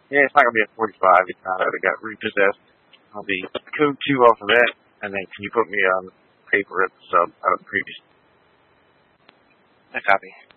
Yeah, it's not gonna be a 45. It's not. I got repossessed. I'll be code 2 off of that, and then can you put me on paper at the sub out of the previous? I copy.